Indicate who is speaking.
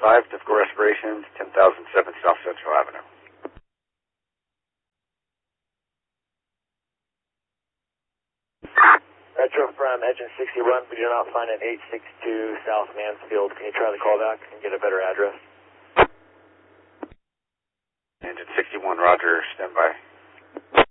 Speaker 1: 5, difficult respiration, 10,007 South Central Avenue.
Speaker 2: Metro from Engine 61, we do not find an 862 South Mansfield. Can you try the callback and get a better address?
Speaker 1: Engine 61, roger, stand by.